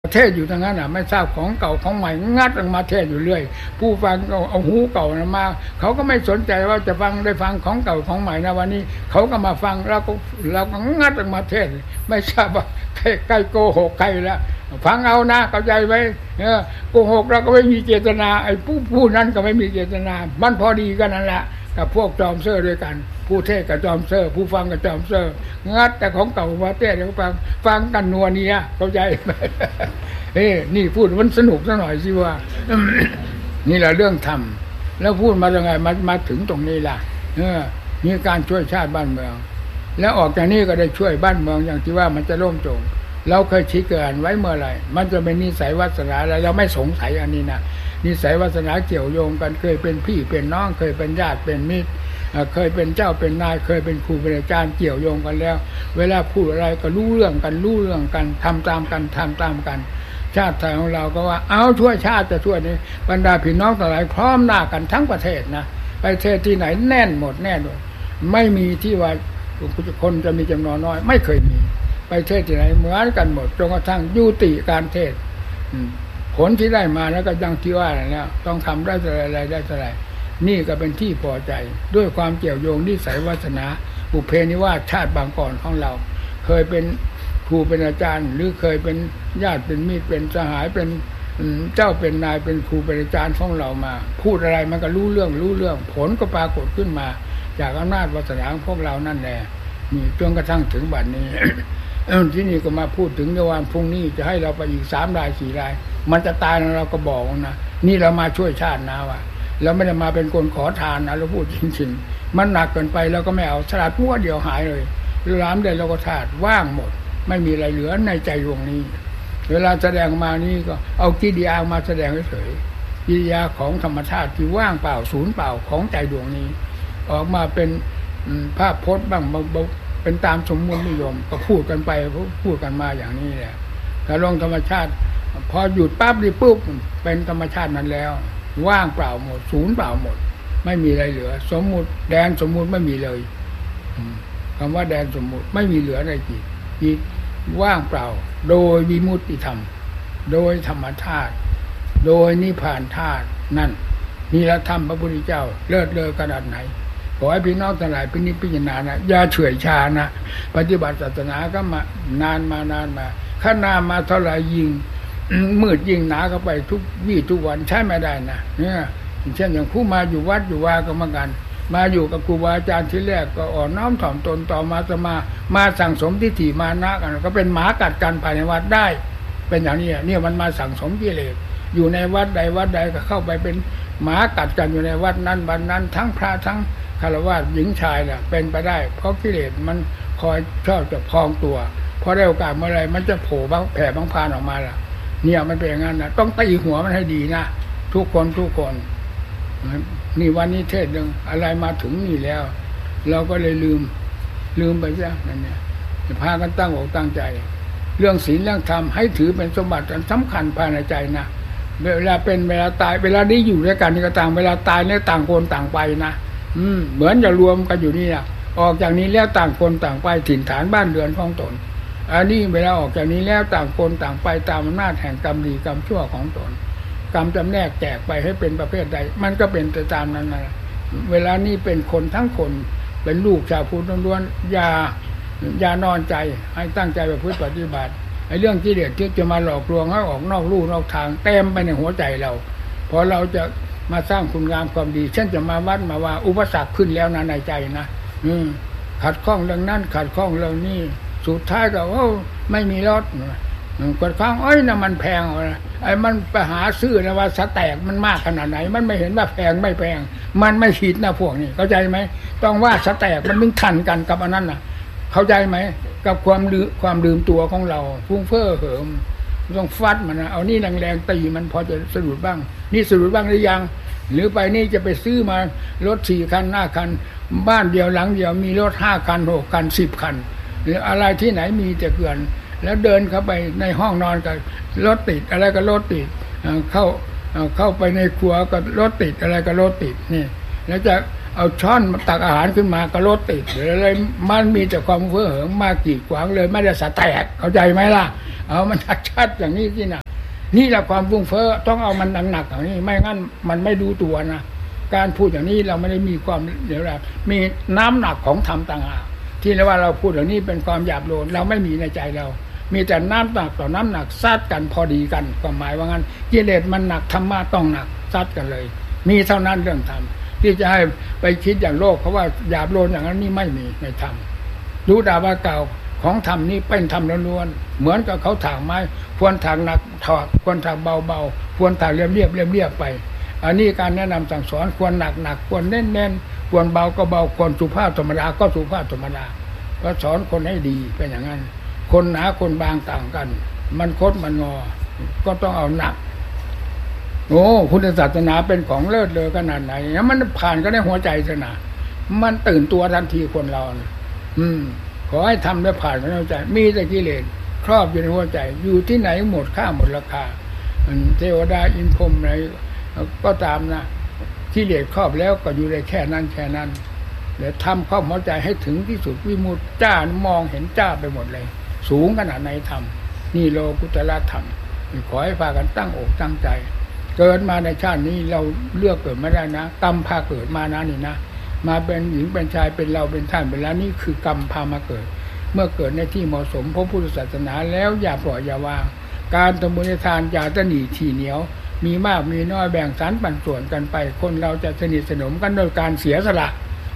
เทศอยู่ทางนั้นไม่ทราบของเก่าของใหม่งัดออกมาเทศอยู่เรื่อยผู้ฟังก็เอาหูเก่ามาเขาก็ไม่สนใจว่าจะฟังได้ฟังของเก่าของใหม่นะวันนี้เขาก็มาฟังเราก็งัดออกมาเทศไม่ทราบว่าใครโกหกใครแล้วฟังเอานะเข้าใจไหมโกหกเราก็ไม่มีเจตนาไอ้ผู้นั้นก็ไม่มีเจตนามันพอดีกันนั่นแหละกับพวกจอมเซ่อด้วยกันผู้เทศกับจอมเซ่อผู้ฟังกับจอมเซ่องัดแต่ของเก่ามาเทศเขาฟังกันนัวเนียเข้าใจไหมนี่พูดมันสนุกซะหน่อยสิว่า นี่แหละเรื่องธรรมแล้วพูดมายังไงมาถึงตรงนี้ล่ะมีการช่วยชาติบ้านเมืองแล้วออกจากนี้ก็ได้ช่วยบ้านเมืองอย่างที่ว่ามันจะร่มโจงเราเคยชี้เกินไว้เมื่อไหร่มันจะเป็นนิสัยวาสนาอะไรเราไม่สงสัยอันนี้นะนิสัยวาสนาเกี่ยวโยงกันเคยเป็นพี่เป็นน้องเคยเป็นญาติเป็นมิตรเคยเป็นเจ้าเป็นนายเคยเป็นครูเป็นอาจารย์เกี่ยวโยงกันแล้วเวลาพูดอะไรก็รู้เรื่องกันทำตามกันชาติไทยของเราก็ว่าเอาช่วยชาติจะช่วยนี่บรรดาพี่น้องทั้งหลายพร้อมหน้ากันทั้งประเทศนะประเทศที่ไหนแน่นหมดแน่นไม่มีที่ว่าคนจะมีจำนวนน้อยไม่เคยมีประเทศที่ไหนเหมือนกันหมดจนกระทั่งยุติการเทศผลที่ได้มาแล้วก็ยังที่ว่าแล้วต้องทำได้อะไรได้อะไรนี่ก็เป็นที่พอใจด้วยความเกี่ยวโยงนิสัยวาสนาบุพเพนิวาสชาติบางก่อนของเราเคยเป็นครูเป็นอาจารย์หรือเคยเป็นญาติเป็นมิตรเป็นสหายเป็นเจ้าเป็นนายเป็นครูเป็นอาจารย์ของเรามาพูดอะไรมันก็รู้เรื่องผลก็ปรากฏขึ้นมาจากอำนาจวาสนาของพวกเรานั่นแหละนี่จนกระทั่งถึงบัดนี้ ที่นี่ก็มาพูดถึงในวันพรุ่งนี้จะให้เราไปอีก3 ราย 4 รายมันจะตายแล้วเราก็บอกนะนี่เรามาช่วยชาตินะว่าเราไม่ได้มาเป็นคนขอทานนะเราพูดจริงๆมันหนักเกินไปเราก็ไม่เอาสลัดพัวเดียวหายเลยร้านเดินเราก็ธาตุว่างหมดไม่มีอะไรเหลือในใจดวงนี้เวลาแสดงมานี่ก็เอากิริยามาแสดงเฉยๆกิริยาของธรรมชาติที่ว่างเปล่าศูนย์เปล่าของใจดวงนี้ออกมาเป็นภาพพจน์บ้างเป็นตามสมมุตินิยมก็พูดกันไปพูดกันมาอย่างนี้แหละถ้าลงธรรมชาติพอหยุดปั๊บนี่ปุ๊บเป็นธรรมชาตินั้นแล้วว่างเปล่าหมดศูนย์เปล่าหมดไม่มีอะไรเหลือสมมุติแดนสมมุติไม่มีเลยคำว่าแดนสมมุติไม่มีเหลือในจิตว่างเปล่าโดยวิมุตติธรรมโดยธรรมธาตุโดยนิพพานธาตุนั่นนี่ละธรรมพระพุทธเจ้าเลิศเลอขนาดไหนขอให้พี่น้องทั้งหลายพิจารณานะอย่าเฉื่อยชานะปฏิบัติศาสนาก็มานานมาข้านามาเท่าไหร่ยิ่งมืดยิ่งหนาเข้าไปทุกวันใช้ไม่ได้นะเนี่ยเช่นอย่างผู้มาอยู่วัดอยู่วาก็เหมือนกันมาอยู่กับครูบาอาจารย์ที่แรกก็อ่อนน้อมถ่อมตนต่อมาจะมาสั่งสมทิฏฐิมานะกันก็เป็นหมากัดกันภายในวัดได้เป็นอย่างนี้เนี่ยมันมาสั่งสมกิเลสอยู่ในวัดใดก็เข้าไปเป็นหมากัดกันอยู่ในวัดนั้นวันนั้นทั้งพระทั้งคฤหัสถ์หญิงชายน่ะเป็นไปได้เพราะกิเลสมันคอยชอบจะพองตัวพอได้โอกาสเมื่อไรมันจะโผล่บ้างแผ่บ้างพานออกมาล่ะเนี่ยมันเป็นอย่างนั้นนะต้องตีหัวมันให้ดีนะทุกคนนี่วันนี้เทศน์อะไรมาถึงนี่แล้วเราก็เลยลืมไปซะนั่นเนี่ยพากันตั้งอกตั้งใจเรื่องศีลเรื่องธรรมให้ถือเป็นสมบัติอันสำคัญภายในใจนะเวลาเป็นเวลาตายเวลานี้อยู่ด้วยกันนี่ก็ต่างเวลาตายเนี่ยต่างคนต่างไปนะเหมือนจะรวมกันอยู่นี่นะออกจากนี้แล้วต่างคนต่างไปถิ่นฐานบ้านเรือนของตนอันนี้เวลาออกจากนี้แล้วต่างคนต่างไปตามอำนาจแห่งกรรมดีกรรมชั่วของตนกรรมจำแนกแจกไปให้เป็นประเภทใดมันก็เป็นไปตามนั้นนะเวลานี้เป็นคนทั้งคนเป็นลูกชาวพุทธล้วนๆอย่านอนใจให้ตั้งใจประพฤติปฏิบัติไอ้เรื่องกิเลสที่จะมาหลอกลวงให้ออกนอกลู่นอกทางเต็มไปในหัวใจเราพอเราจะมาสร้างคุณงามความดีเช่นจะมาวัดมาว่าอุปสรรคขึ้นแล้วนะในใจนะขัดข้องเรื่องนั้นขัดข้องเรื่องนี้สุดท้ายก็ไม่มีรถกดข้างน้ำมันแพงไอ้มันไปหาซื้อนะว่าสแต็กมันมากขนาดไหนมันไม่เห็นว่าแพงไม่แพงมันไม่คิดนะพวกนี้เข้าใจไหมต้องว่าสแต็กมันมึงทันกันกับอันนั้นนะเข้าใจไหมกับความลืมตัวของเราฟุ้งเฟ้อเหิมต้องฟัดมันนะเอานี่แรงๆตีมันพอจะสะดุดบ้างนี่สะดุดบ้างหรือยังหรือไปนี่จะไปซื้อมารถ4 คัน5 คันบ้านเดียวหลังเดียวมีรถ5 คัน6 คัน10 คันหรืออะไรที่ไหนมีแต่เกลื่อนแล้วเดินเข้าไปในห้องนอนก็รถติดอะไรก็รถติดเข้าไปในครัวก็รถติดอะไรก็รถติดนี่แล้วจะเอาช้อนตักอาหารขึ้นมาก็รถติดเลยมันมีแต่ความเฟ้อเหิงมากีดขวางเลยไม่ได้สะแตกเข้าใจไหมล่ะเอามันชัดๆอย่างนี้ที่น่ะนี่แหละความฟุ้งเฟ้อต้องเอามันหนักๆอย่างนี้ไม่งั้นมันไม่ดูตัวนะการพูดอย่างนี้เราไม่ได้มีความเดี๋ยวเรามีน้ำหนักของธรรมต่างหากที่เรียกว่าเราพูดอย่างนี้เป็นความหยาบโลนเราไม่มีในใจเรามีแต่น้ำหนักต่อน้ำหนักซัดกันพอดีกันความหมายว่างั้นกิเลสมันหนักธรรมะต้องหนักซัดกันเลยมีเท่านั้นเรื่องธรรมที่จะให้ไปคิดอย่างโลกเพราะว่าหยาบโลนอย่างนั้นนี่ไม่มีในธรรมรู้ดาว่าเก่าของธรรมนี่เป็นธรรมล้วนๆเหมือนกับเขาถางไม้ควรถางหนักถอดควรถางเบาๆควรถางเรียบไปอันนี้การแนะนำสั่งสอนควรหนักควรเน้นควรเบาก็เบาควรสุภาพธรรมดาก็สุภาพธรรมดาก็สอนคนให้ดีเป็นอย่างนั้นคนหนาคนบางต่างกันมันคดมันงอก็ต้องเอาหนักโอ้พุทธศาสนาเป็นของเลิศเลยขนาดไหนมันผ่านก็ได้หัวใจซะนะมันตื่นตัวทันทีคนเรานะขอให้ทำได้ผ่านก็ได้หัวใจมีแต่กิเลสครอบอยู่ในหัวใจอยู่ที่ไหนหมดค่าหมดราคาเทวดาอินพรหมอะไรก็ตามนะกิเลสครอบแล้วก็อยู่ในแค่นั้นเดี๋ยวทำครอบหัวใจให้ถึงที่สุดวิมุตติจ้ามองเห็นจ้าไปหมดเลยสูงขนาดไหนธรรมนี่โลกุตละธรรมขอให้พากันตั้งอกตั้งใจเกิดมาในชาตินี้เราเลือกเกิดไม่ได้นะกรรมพาเกิดมานะนี่นะมาเป็นหญิงเป็นชายเป็นเราเป็นท่านเป็นแล้วนี่คือกรรมพามาเกิดเมื่อเกิดในที่เหมาะสมพระพุทธศาสนาแล้วอย่าปล่อยอย่าวางการทำบุญทานอย่าตะหนีทีเหนียวมีมากมีน้อยแบ่งสรรปันส่วนกันไปคนเราจะสนิทสนมกันโดยการเสียสละ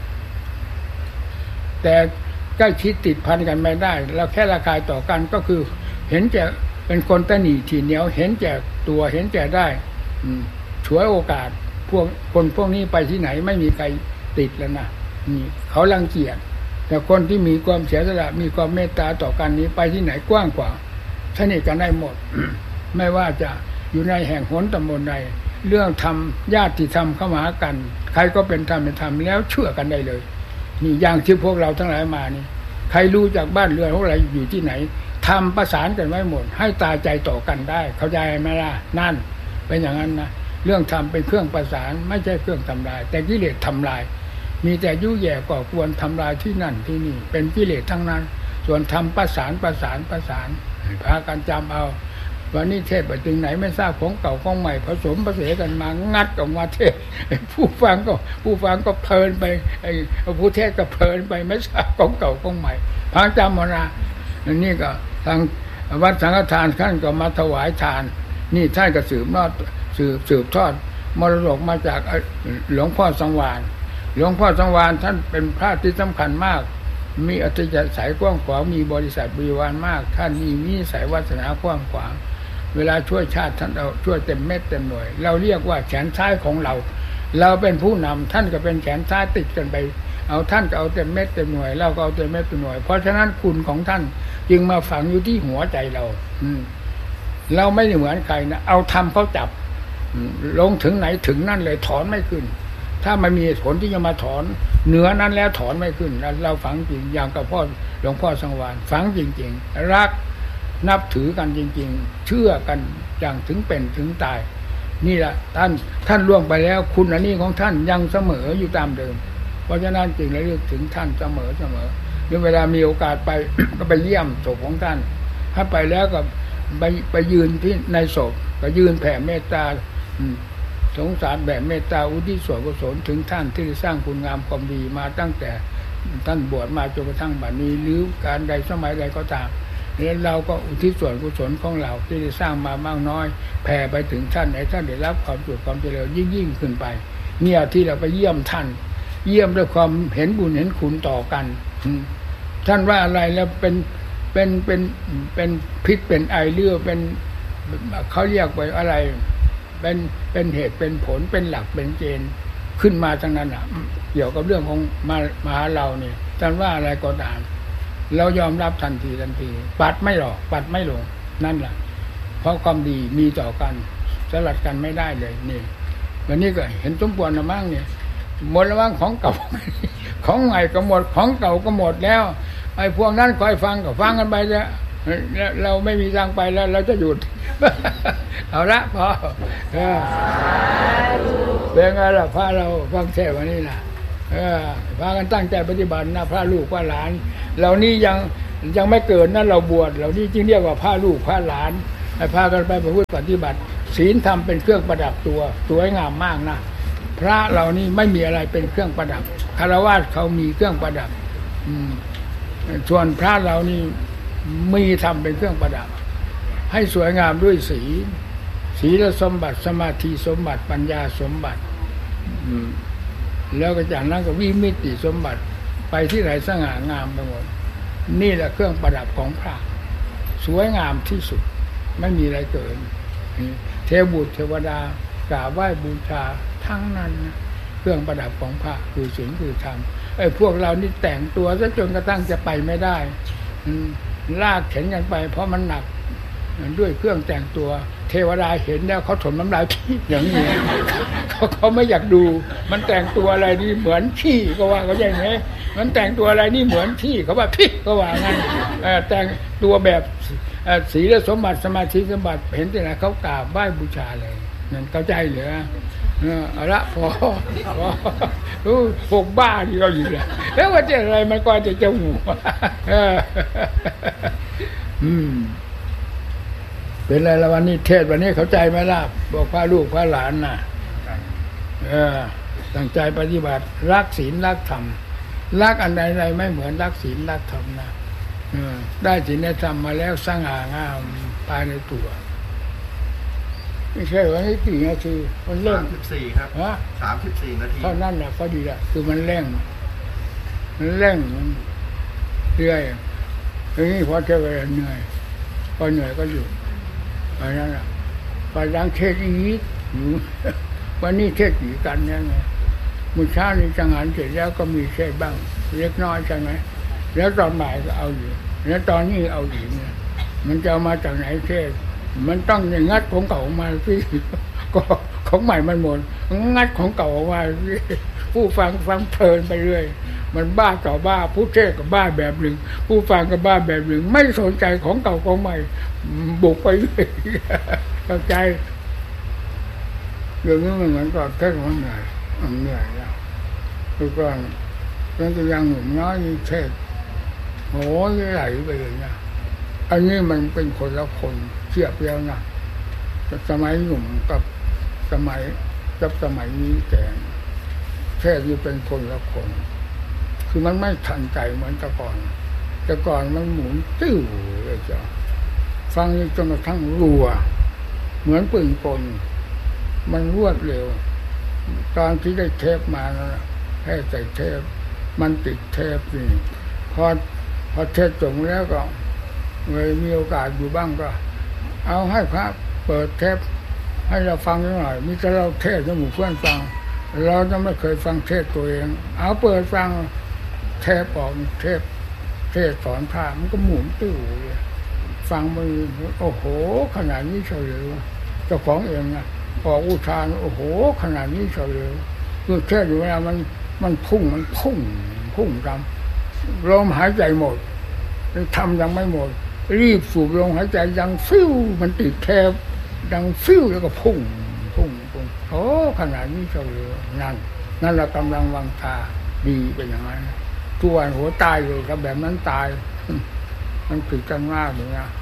แต่ใกล้ชิดติดพันกันไม่ได้เราแค่ระคายต่อกันก็คือเห็นแก่เป็นคนตะหนีทีเหนียวเห็นแก่ตัวเห็นแก่ได้ฉวยโอกาสพวกนี้ไปที่ไหนไม่มีใครติดแล้วนะนี่เขารังเกียจแต่คนที่มีความเสียสละมีความเมตตาต่อกันนี้ไปที่ไหนกว้างกว่าสนิทกันได้หมด ไม่ว่าจะอยู่ในแห่งหนตำบลใดเรื่องธรรมญาติธรรมเข้ามาหากันใครก็เป็นธรรมเป็นธรรมแล้วเชื่อกันได้เลยนี่อย่างที่พวกเราทั้งหลายมานี่ใครรู้จากบ้านเรือนพวกเราอยู่ที่ไหนทำประสานกันไว้หมดให้ตาใจต่อกันได้เข้าใจไหมล่ะนั่นเป็นอย่างนั้นนะเรื่องธรรมเป็นเครื่องประสานไม่ใช่เครื่องทำลายแต่กิเลสทำลายมีแต่ยุ่ยแย่ก่อกวนทำลายที่นั่นที่นี่เป็นกิเลสทั้งนั้นส่วนทำประสานพากันจำเอาวันนี้เทศไปถึงไหนไม่ทราบของเก่าของใหม่ผสมผสานกันมางัดออกมาเทศผู้ฟังก็เพลินไปผู้เทศก็เพลินไปไม่ทราบของเก่าของใหม่พังจำมานะนี่ก็ทางวัดสังฆทานท่านก็มาถวายทานนี่ท่านก็สืบทอดมรดกมาจากหลวงพ่อสังวาลท่านเป็นพระที่สำคัญมากมีอัตยาศัยกว้างขวางมีบริษัทบริวารมากท่านมีนิสัยวาสนากว้างขวางเวลาช่วยชาติท่านเอาช่วยเต็มเม็ดเต็มหน่วยเราเรียกว่าแขนซ้ายของเราเป็นผู้นำท่านก็เป็นแขนซ้ายติดกันไปเอาท่านก็เอาเต็มเม็ดเต็มหน่วยเราก็เอาเต็มเม็ดเต็มหน่วยเพราะฉะนั้นคุณของท่านจึงมาฝังอยู่ที่หัวใจเราเราไม่เหมือนใครนะเอาทำเขาจับลงถึงไหนถึงนั่นเลยถอนไม่ขึ้นถ้ามันมีผลที่จะมาถอนเหนือนั้นแล้วถอนไม่ขึ้นเราฝังจริงอย่างกับหลวงพ่อสังวาลฝังจริงๆรักนับถือกันจริงๆเชื่อกันอย่างถึงเป็นถึงตายนี่แหละท่านล่วงไปแล้วคุณอันนี้ของท่านยังเสมออยู่ตามเดิมเพราะฉะนั้นจึงระลึกถึงท่านเสมอหรือเวลามีโอกาสไป ก็ไปเยี่ยมศพของท่านถ้าไปแล้วก็ไปยืนที่ในศพก็ยืนแผ่เมตตาสงสารแบบเมตตาอุทิศส่วนกุศลถึงท่านที่สร้างคุณงามความดีมาตั้งแต่ท่านบวชมาจนกระทั่งบัดนี้หรือการใดสมัยใดก็ตามเนี่ยเราก็อุทิศส่วนกุศลของเราที่ได้สร้างมามากน้อยแผ่ไปถึงท่านให้ท่านได้รับความสุขความเจริญยิ่งขึ้นไปเนี่ยที่เราไปเยี่ยมท่านเยี่ยมด้วยความเห็นบุญเห็นคุณต่อกันท่านว่าอะไรแล้วเป็นพิษเป็นไอเลือดเป็นเขาเรียกไว้อะไรเป็นเหตุเป็นผลเป็นหลักเป็นเกณฑ์ขึ้นมาทั้งนั้นอ่ะเกี่ยวกับเรื่องของมาหาเราเนี่ยท่านว่าอะไรก็ตามเรายอมรับทันทีปัดไม่หรอกปัดไม่ลงนั่นแหละเพราะความดีมีต่อกันสลัดกันไม่ได้เลยนี่วันนี้ก็เห็นสมควรนะมั่งเนี่ยหมดแล้วมั่งของเก่า ของใหม่ก็หมดของเก่าก็หมดแล้วไอ้พวกนั้นคอยฟังก็ฟังกันไปแล้วเราไม่มีทางไปแล้วเราจะหยุด เอาละพอเป็นไงล่ะพาเราฟังเทศวันนี้ล่ะพากันตั้งใจปฏิบัตินะพระลูกพระหลานเหล่านี้ยังไม่เกิดนั่นเราบวชเหล่านี้จึงเรียกว่าพระลูกพระหลานให้พากันไปประพฤติปฏิบัติศีลธรรมเป็นเครื่องประดับตัวสวยงามมากนะพระเหล่านี้ไม่มีอะไรเป็นเครื่องประดับฆราวาสเขามีเครื่องประดับส่วนพระเรานี่มีธรรมเป็นเครื่องประดับให้สวยงามด้วยศีลสมบัติสมาธิสมบัติปัญญาสมบัติแล้วก็จากนั้นก็วิมิติสมบัติไปที่ไหนสง่างามไปหมดนี่แหละเครื่องประดับของพระสวยงามที่สุดไม่มีอะไรเกินเทวบุตรเทวดากราบไหว้บูชาทั้งนั้นเครื่องประดับของพระคือศีลคือธรรมพวกเรานี่แต่งตัวซะจนกระทั่งจะไปไม่ได้ลากเข็นกันไปเพราะมันหนักด้วยเครื่องแต่งตัวเทวดาเห็นแล้วเขาถมน้ำลายขี้อย่างนี้เขาไม่อยากดูมันแต่งตัวอะไรนี่เหมือนขี้ก็ว่าเขาอย่างนี้มันแต่งตัวอะไรนี่เหมือนขี้เขาว่าขี้ก็ว่างั้นแต่งตัวแบบศีลสมบัติสมาธิสมบัติเห็นที่ไหนเขากราบไหว้บูชาเลยนั่นเข้าใจเหรอเอาละพอพวกบ้าที่เราอยู่แล้วแล้วว่าจะอะไรมันก็จะหูเป็นไรละวันนี้เทศวันนี้เข้าใจไหมล่ะบอกพระลูกพระหลานน่ะตั้งใจปฏิบัติรักศีลรักธรรมรักอันใดๆไม่เหมือนรักศีลรักธรรมนะได้ศีลได้ธรรมมาแล้วสง่างามภายในตัวไม่ใช่ว่าให้กี่นาทีมันเร่ง 34ครับ34 นาทีเท่านั้นแหละก็ดีละคือมันเร่งเรื่อยอย่างนี้พอเจอเวลาเหนื่อยพอเหนื่อยก็หยุดเพราะนั้นไปล้างเทศอีกวันนี้เทศอีกกันยังไงมื้อเช้านี้จังหันเสร็จแล้วก็มีเทศบ้างเล็กน้อยใช่ไหมแล้วตอนบ่ายก็เอาอยู่แล้วตอนนี้เอาอีกเนี่ยมันจะมาจากไหนเทศมันต้องงัดของเก่ามาสิก็ของใหม่มันหมดงัดของเก่าออกมาสิผู้ฟังเพลินไปเรื่อยมันบ้าต่อบ้าผู้เทศก็บ้าแบบหนึ่งผู้ฟังก็บ้าแบบหนึ่งไม่สนใจของเก่าของใหม่บุกไปเรื่อยเข้าใจเรื่องนี้มันเหมือนกับเทศมันเหนื่อยแล้วคือก่อนนั่นก็ยังหนุ่มน้อยเทศโหไหลไปเลยนะอันนี้มันเป็นคนละคนเทียบแล้วนะสมัยหนุ่มกับสมัยนี้แก่เทศนี่เป็นคนละคนคือมันไม่ทันใจเหมือนแต่ก่อนมันหมุนติ้วเลยจ้ะฟังนี่จนกระทั่งรัวเหมือนปืนกลมันรวดเร็วตอนที่ได้เทปมานะให้ใส่เทปมันติดเทปนี่พอเทปจบแล้วก็เลยมีโอกาสอยู่บ้างก็เอาให้พระเปิดเทปให้เราฟังหน่อยมิจะเราเทศให้หมู่เพื่อนฟังเราจะไม่เคยฟังเทศตัวเองเอาเปิดฟังเทปออกเทศสอนพระมันก็หมุนติ้วเลยฟังมันโอ้โหขนาดนี้เฉลียวเจ้าของเองนะออกอุทานโอ้โหขนาดนี้เฉลียวคือเทศอยู่เวลามันพุ่งตามลมหายใจหมดทำยังไม่หมดรีบสูบลมหายใจยังฟิวมันติดแทบดังฟิวแล้วก็พุ่งโอ้ขนาดนี้เฉลียวนั่นเรากำลังวางตาดีเป็นอย่างนั้นทุกวันหัวตายเลยครับแบบนั้นตายมันผิดกันมากเลยนะ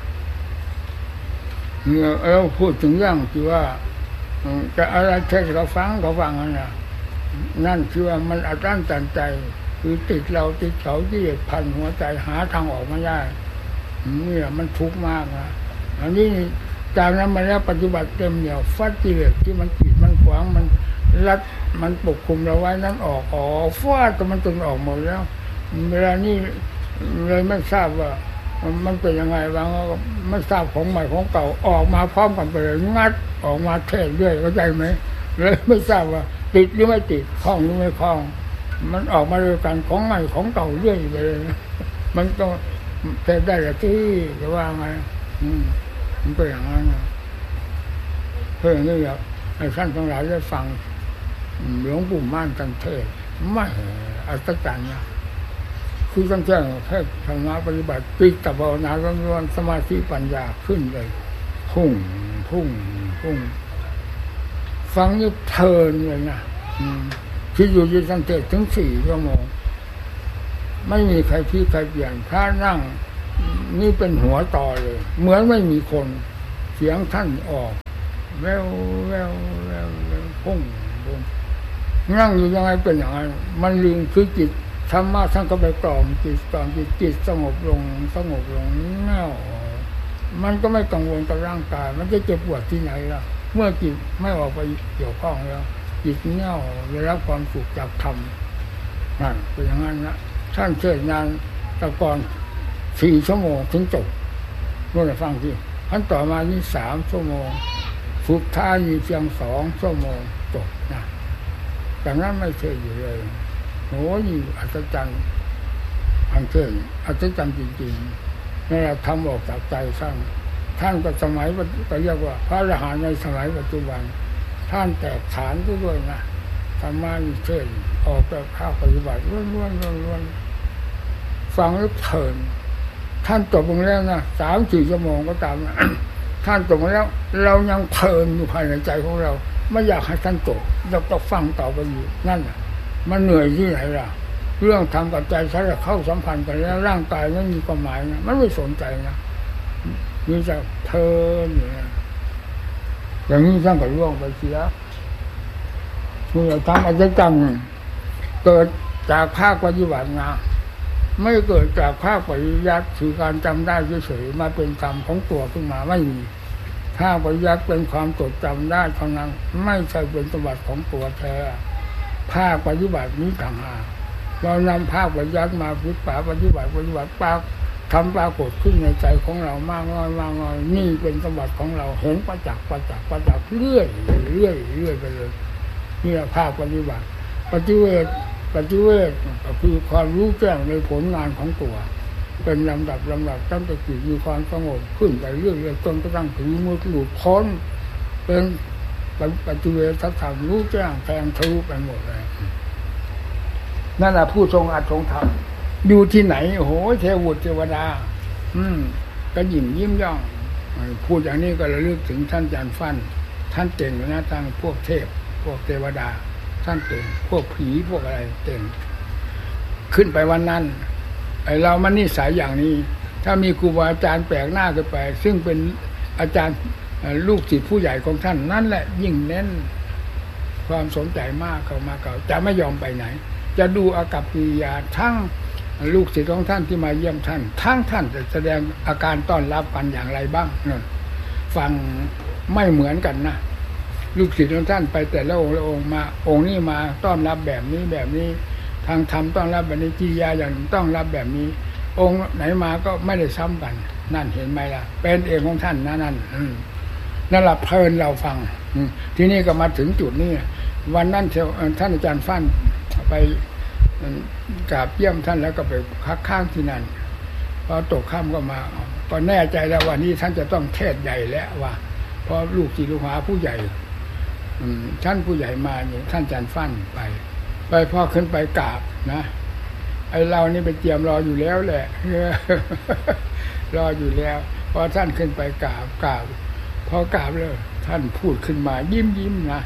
เราพูดถึงเรื่องที่ว่าจะอะไรเทศเราฟังนั่นคือว่ามันอัดอั้นตันใจคือติดเขาที่พันหัวใจหาทางออกไม่ได้เนี่ยมันทุกข์มากนะอันนี้จากนั้นมาแล้วปฏิบัติเต็มเหนี่ยวฟัดกิเลสที่มันขีดมันขวางมันรัดมันปกคุมเราไว้นั้นออกฟาดแต่มันจนออกหมดแล้วเวลานี้เลยไม่ทราบว่ามันเป็นยังไงบ้างไม่ทราบของใหม่ของเก่าออกมาพร้อมกันไปเลยงัดออกมาเทศเรื่อยเข้าใจไหมเลยไม่ทราบว่าติดหรือไม่ติดคล้องหรือไม่คล้องมันออกมาด้วยกันของใหม่ของเก่าเรื่อยไปเลยมันก็เทศได้แต่ที่จะว่าไงมันเป็นอย่างนั้นเพื่อนี่ครับให้ท่านทั้งหลายได้ฟังหลวงปู่ม่านท่านเทศไม่อัศจรรย์นะคือตั้งแต่แค่ธรรมะปฏิบัติจิตภาวนาล้วนๆสมาธิปัญญาขึ้นเลยพุ่งฟังนี่เพลินเลยนะที่อยู่ที่ท่านเทศถึง4 ชั่วโมงไม่มีใครพี่ใครเปลี่ยนพระนั่งนี่เป็นหัวต่อเลยเหมือนไม่มีคนเสียงท่านออกแววแววแววพุ่งนั่งอยู่ยังไงเป็นอย่างนั้นมันลืมคือจิตธรรมะท่านก็ไปกล่อมจิตสงบลงแน่วมันก็ไม่กังวลกับร่างกายมันจะเจ็บปวดที่ไหนล่ะเมื่อจิตไม่ออกไปเกี่ยวข้องแล้วจิตแน่วได้รับความสุขจากธรรมนั่นเป็นอย่างนั้นนะท่านเทศน์นานแต่ก่อน4 ชั่วโมงถึงจบรู้ไหมฟังที่ท่านต่อมานี่3 ชั่วโมงสุดท้ายมีเพียง2 ชั่วโมงจบนะแต่นั้นไม่เคยอยู่เลยโอ้ยอัศจรรย์อันเกินอัศจรรย์จริงๆนี่เราทำออกจากใจท่านก็สมัยก็เรียกว่าพระอรหันต์ในสมัยปัจจุบันท่านแตกฉานด้วยนะธรรมะมีเช่นออกจากข้าวปฏิบัติล้วนฟังแล้วเพลินท่านจบลงแล้วนะ3-4 ชั่วโมงก็ตามนะท่านจบแล้วเรายังเพลินอยู่ภายในใจของเราไม่อยากให้ท่านจบเราต้องฟังต่อไปอยู่นั่นน่ะมันเหนื่อยที่ไหนล่ะเรื่องทำกับใจใช้เข้าสัมพันธ์กันแล้วร่างกายไม่มีความหมายนะมันไม่สนใจนะมีแต่เพลินอย่างนี้ท่านก็ล่วงไปเสียเมื่อทำอัศจรรย์เกิดจากภาคปฏิบัตินะไม่เกิดจากภาคปริยัติคือการจำได้เฉยๆมาเป็นธรรมของตัวขึ้นมาไม่มีภาคปริยัติเป็นความจดจำได้เท่านั้นไม่ใช่เป็นสมบัติของตัวแท้ภาคปฏิบัตินี้ต่างหากเรานำภาคปริยัติมาฝึกปฏิบัติปากทำปรากฏขึ้นในใจของเรามากน้อยนี่เป็นสมบัติของเราเห็นประจักษ์เรื่อยไปเลยนี่แหละภาคปฏิบัติปฏิเวทก็คือความรู้แจ้งในผลงานของตัวเป็นลำดับตั้งแต่จิตมีความสงบขึ้นไปเรื่อยจนกระทั่งถึงมือหลุดพ้นเป็นปฏิเวทธรรมรู้แจ้งแทงทะลุไปหมดเลยนั่นแหละผู้ทรงอัตถงธรรมอยู่ที่ไหนโอ้โหเทวดาก็ยิ้มย่องพูดอย่างนี้ก็ระลึกถึงท่านอาจารย์ฟั่นท่านเก่งนะทางพวกเทพพวกเทวดาท่านเก่งพวกผีพวกอะไรเก่งขึ้นไปวันนั้นไอเรามันนิสัยอย่างนี้ถ้ามีครูบาอาจารย์แปลกหน้าขึ้นไปซึ่งเป็นอาจารย์ลูกศิษย์ผู้ใหญ่ของท่านนั่นแหละยิ่งเน้นความสนใจมากเข้ามาจะไม่ยอมไปไหนจะดูอากัปกิริยาทั้งลูกศิษย์ของท่านที่มาเยี่ยมท่านทั้งท่านจะแสดงอาการต้อนรับกันอย่างไรบ้างนั่นฟังไม่เหมือนกันนะลูกศิษย์ของท่านไปแต่ละองค์มาองค์นี้มาต้อนรับแบบนี้ทางธรรมต้อนรับแบบนี้กิริยาอย่างต้องรับแบบนี้องค์ไหนมาก็ไม่ได้ซ้ำกันนั่นเห็นไหมล่ะเป็นเองของท่านนั่นแหละเพลินเราฟังที่นี่ก็มาถึงจุดนี้วันนั้นท่านอาจารย์ฟั่นไปกราบเยี่ยมท่านแล้วก็ไปพักข้างที่นั่นพอตกค่ำก็มาก็แน่ใจแล้ววันนี้ท่านจะต้องเทศใหญ่แล้วว่าเพราะลูกศิษย์ลูกหาผู้ใหญ่ท่านผู้ใหญ่มาเนี่ยท่านอาจารย์ฟั่นไปพอขึ้นไปกราบนะไอเรานี่ไปเตรียมรออยู่แล้วแหละรออยู่แล้วพอท่านขึ้นไปกราบพอกราบเลยท่านพูดขึ้นมายิ้มนะ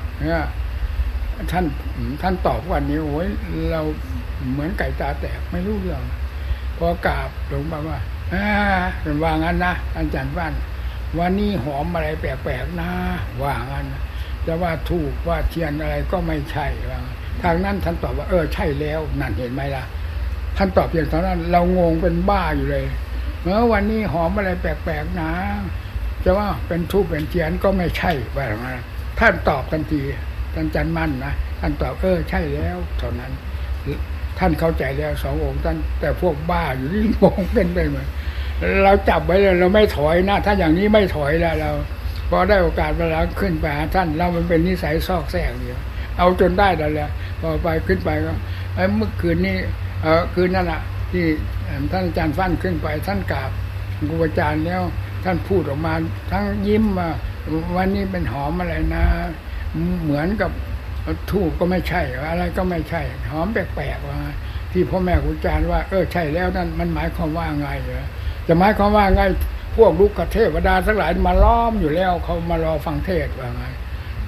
ท่านตอบวันนี้โอ้ยเราเหมือนไก่ตาแตกไม่รู้เรื่องพอกราบลงมาว่าว่างั้นนะอาจารย์ฟั่นวันนี้หอมอะไรแปลกๆนะว่างั้นจะว่าถูกว่าเทียนอะไรก็ไม่ใช่ว่าทางนั้นท่านตอบว่าใช่แล้วนั่นเห็นไหมล่ะท่านตอบเพียงเท่านั้นเรางงเป็นบ้าอยู่เลยวันนี้หอมอะไรแปลกๆนะจะว่าเป็นทูบเป็นเทียนก็ไม่ใช่ว่าอย่างนั้นท่านตอบทันทีท่านจันมั่นนะท่านตอบใช่แล้วเท่านั้นท่านเข้าใจแล้วสององค์ท่านแต่พวกบ้าอยู่ที่งงเป็นไปหมดเราจับไว้เลยเราไม่ถอยนะถ้าอย่างนี้ไม่ถอยแล้วเราพอได้โอกาสเวลาขึ้นไปหาท่านเรามันเป็นนิสัยซอกแซกเดียวเอาจนได้แล้วแหละพอไปขึ้นไปก็เมื่อคืนนี้คืนนั่นแหละที่ท่านอาจารย์ฟั่นขึ้นไปท่านกราบครูอาจารย์แล้วท่านพูดออกมาทั้งยิ้มมาวันนี้เป็นหอมอะไรนะเหมือนกับทูบก็ไม่ใช่อะไรก็ไม่ใช่หอมแปลกๆว่าที่พ่อแม่ครูอาจารย์ว่าใช่แล้วนั่นมันหมายความว่าไงเหรอจะหมายความว่าไงพวกลูกเทวดาทั้งหลายมาล้อมอยู่แล้วเขามารอฟังเทศว่าไง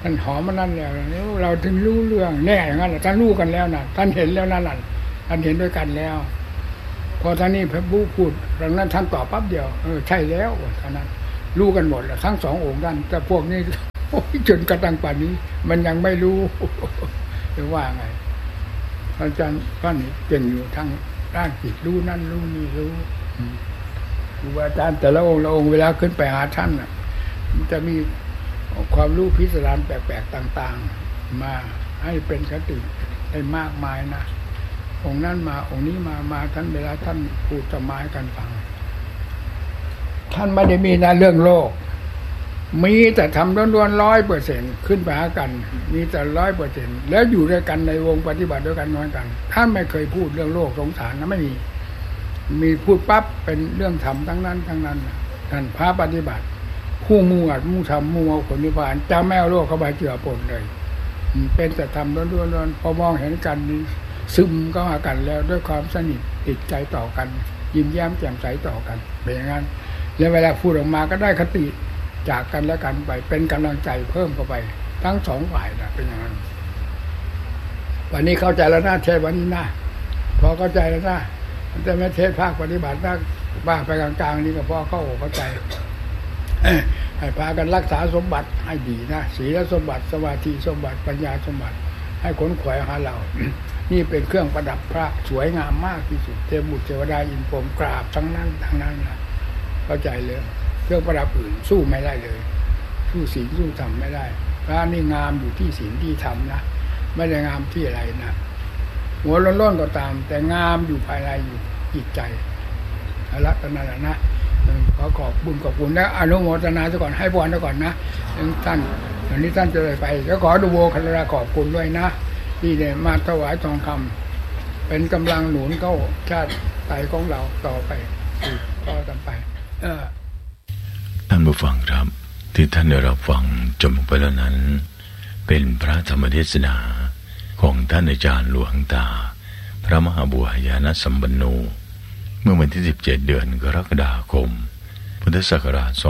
ท่านหอมมานั่นแล้วเราถึงรู้เรื่องแน่อย่างนั้นท่านรู้กันแล้วนะท่านเห็นแล้วนั่นท่านเห็นด้วยกันแล้วพอท่านนี่พระบูพูดดังนั้นท่านตอบปั๊บเดียวใช่แล้วท่านนั้นรู้กันหมดแล้วทั้งสององค์ท่านแต่พวกนี้จนกระทั่งป่านนี้มันยังไม่รู้จะว่าไงอาจารย์ท่านเก่งอยู่ทั้งด้านจิตรู้นั่นรู้นี่รู้ครูบาอาจารย์แต่ละองค์ละองค์เวลาขึ้นไปหาท่านมันจะมีความรู้พิสดารแปลกๆต่างๆมาให้เป็นคติได้มากมายนะองค์นั้นมาองค์นี้มาท่านเวลาท่านพูดธรรมะให้กันฟังท่านไม่ได้มีนะเรื่องโลกมีแต่ทำล้วนๆ100%ขึ้นไปหากันมีแต่100%แล้วอยู่ด้วยกันในวงปฏิบัติด้วยกันนอนกันท่านไม่เคยพูดเรื่องโลกสงสารนะไม่มีพูดปั๊บเป็นเรื่องธรรมทั้งนั้นท่านพระปฏิบัติผู้มุ่งอัดมุ่งทำมุ่งเอาผลนิพพานจะไม่เอาโลกเข้าไปเจือปนเลยเป็นแต่ทำล้วนๆพอมองเห็นกันนี้ซึมก็หากันแล้วด้วยความสนิทติดใจต่อกันยิ้มแย้มแจ่มใสต่อกันเป็นอย่างนั้นแล้วเวลาพูดออกมาก็ได้คติจากกันและกันไปเป็นกำลังใจเพิ่มเข้าไปทั้งสองฝ่ายนะเป็นอย่างนั้นวันนี้เข้าใจแล้วนะเทศวันนี้นะพอเข้าใจแล้วนะแต่ไม่เทศภาคปฏิบัตินะบ้าไปกลางๆนี่ก็พอเข้าใจให้พากันรักษาสมบัติให้ดีนะศีลสมบัติสมาธิสมบัติปัญญาสมบัติให้ขนขวายหาเรานี่เป็นเครื่องประดับพระสวยงามมากที่สุดเทพบุตรเทวดาอินพรหมกราบทั้งนั้นนะเข้าใจเลยเครื่องประดับอื่นสู้ไม่ได้เลยสู้ศีลสู้ธรรมไม่ได้พระนี่งามอยู่ที่ศีลที่ธรรมนะไม่ได้งามที่อะไรนะหัวร้อนๆก็ตามแต่งามอยู่ภายในอยู่จิตใจรัตนานะขอขอบบุญขอบคุณและอนุโมทนาซะก่อนให้พรซะก่อนนะท่านตอนนี้ท่านจะเลยไปแล้วขอดูโวคันราขอบคุณด้วยนะที่ได้มาถวายทองคำเป็นกำลังหนุนเข้าชาติไตของเราต่อไปต่อกันไปท่านผู้ฟังครับที่ท่านได้รับฟังจบไปแล้วนั้นเป็นพระธรรมเทศนาของท่านอาจารย์หลวงตาพระมหาบัวญาณสัมปันโนเมื่อวันที่17เดือนกรกฎาคมพุทธศักราช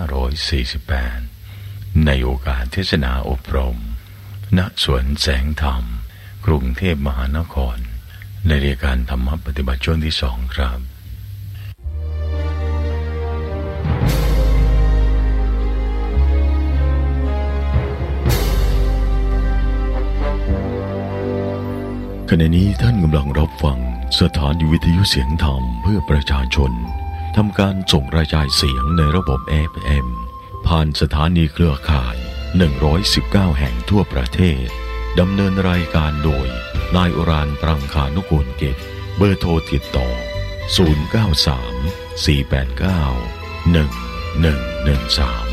2548ในโอกาสเทศนาอบรมณสวนแสงธรรมกรุงเทพมหานครในรายการธรรมปฏิบัติช่วงที่2ครับขณะนี้ท่านกำลังรับฟังสถานีวิทยุเสียงธรรมเพื่อประชาชนทำการส่งกระจายเสียงในระบบ FM ผ่านสถานีเครือข่าย119แห่งทั่วประเทศดำเนินรายการโดยนายอุรานต์ ตรังคานุกูลกิจเบอร์โทรติดต่อ093 489 1113